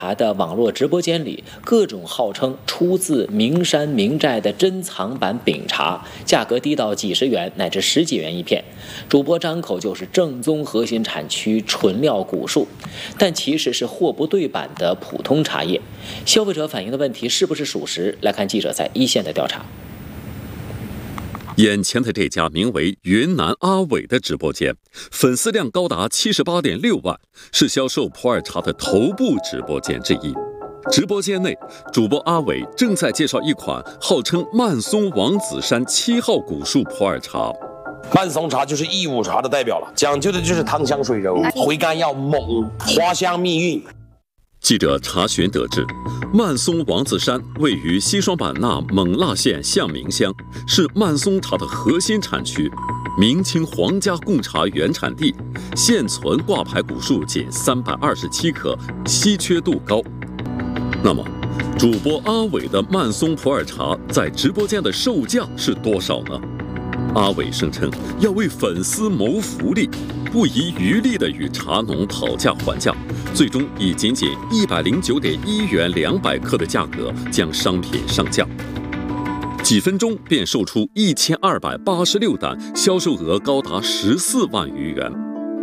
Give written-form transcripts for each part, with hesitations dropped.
的网络直播间里，各种号称出自名山名寨的珍藏版饼茶，价格低到几十元乃至十几元一片。主播张口就是正宗核心产区纯料古树，但其实是货不对版的普通茶叶。消费者反映的问题是不是属实？来看记者在一线的调查。 眼前的这家名为云南阿伟的直播间，粉丝量高达78.6万，是销售普洱茶的头部直播间之一。直播间内，主播阿伟正在介绍一款号称曼松王子山7号古树普洱茶。 曼松茶就是义乌茶的代表了，讲究的就是汤香水柔，回甘要猛，花香蜜韵。 记者查询得知，曼松王子山位于西双版纳勐腊县象明乡，是曼松茶的核心产区，明清皇家贡茶原产地，现存挂牌古树仅327棵，稀缺度高。那么，主播阿伟的曼松普洱茶在直播间的售价是多少呢？阿伟声称要为粉丝谋福利，不遗余力地与茶农讨价还价，最终以仅109.1元200克的价格将商品上架，几分钟便售出1286单，销售额高达14万余元。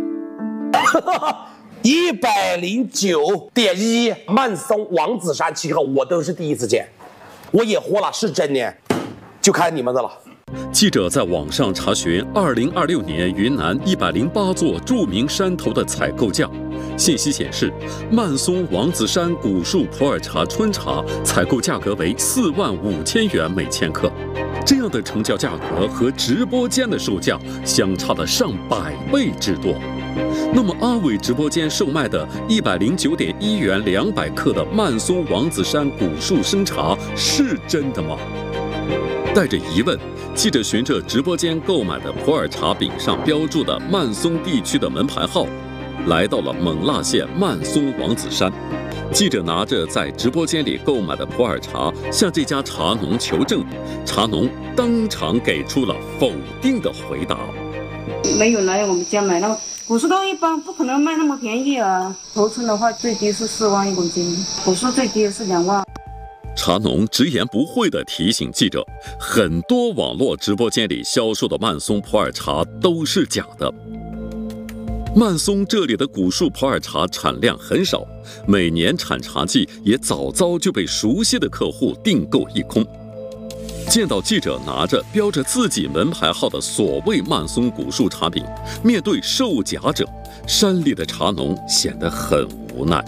109.1曼松王子山7号，我都是第一次见，我也活了，是真的，就看你们的了。 记者在网上查询2026年云南108座著名山头的采购价，信息显示，曼松王子山古树普洱茶春茶采购价格为45000元每千克，这样的成交价格和直播间的售价相差了上100倍之多。那么阿伟直播间售卖的109.1元200克的曼松王子山古树生茶是真的吗？带着疑问，记者循着直播间购买的普洱茶饼上标注的曼松地区的门牌号，来到了勐腊县曼松王子山。记者拿着在直播间里购买的普洱茶向这家茶农求证，茶农当场给出了否定的回答。 没有来我们家买，那古树都一般不可能卖那么便宜啊。头寸的话最低是4万1公斤，古树最低是2万。 茶农直言不讳地提醒记者，很多网络直播间里销售的曼松普洱茶都是假的。曼松这里的古树普洱茶产量很少，每年产茶季也早早就被熟悉的客户订购一空。见到记者拿着标着自己门牌号的所谓曼松古树茶饼，面对售假者，山里的茶农显得很无奈。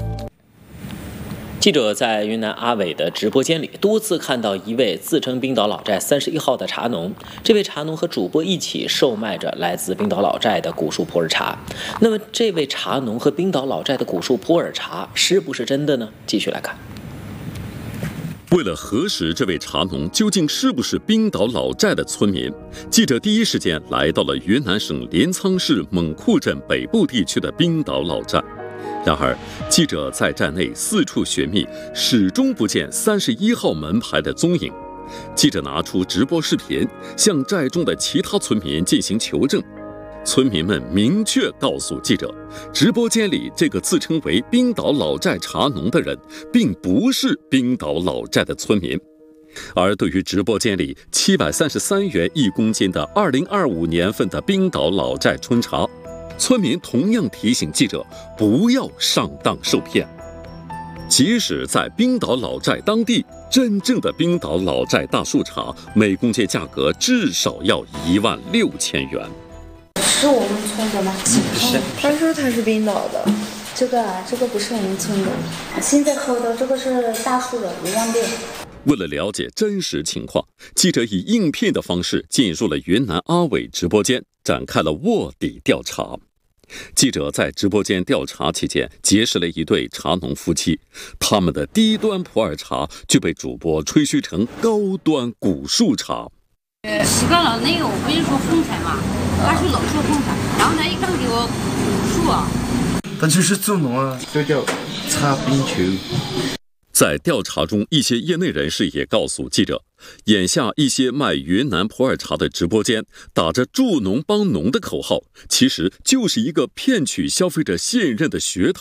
记者在云南阿伟的直播间里多次看到一位自称冰岛老寨31号的茶农，这位茶农和主播一起售卖着来自冰岛老寨的古树普洱茶。那么这位茶农和冰岛老寨的古树普洱茶是不是真的呢？继续来看。 为了核实这位茶农究竟是不是冰岛老寨的村民，记者第一时间来到了云南省临沧市勐库镇北部地区的冰岛老寨。然而，记者在站内四处寻觅，始终不见31号门牌的踪影。记者拿出直播视频，向寨中的其他村民进行求证。村民们明确告诉记者，直播间里这个自称为冰岛老寨茶农的人，并不是冰岛老寨的村民。而对于直播间里733元1公斤的2025年份的冰岛老寨春茶，村民同样提醒记者不要上当受骗。即使在冰岛老寨当地，真正的冰岛老寨大树茶每公斤价格至少要16000元。 是我们村的吗？不是，他说他是冰岛的。这个不是我们村的，现在喝的这个是大树的1万6。 为了了解真实情况，记者以应聘的方式进入了云南阿伟直播间，展开了卧底调查。记者在直播间调查期间，结识了一对茶农夫妻，他们的低端普洱茶就被主播吹嘘成高端古树茶。 习惯了那个，我不是说红茶嘛，他是老说红茶，然后他一刚给我古树啊， 他就是做农啊，就叫擦冰球。 在调查中，一些业内人士也告诉记者，眼下一些卖云南普洱茶的直播间打着助农帮农的口号，其实就是一个骗取消费者信任的噱头。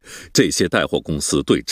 这些带货公司对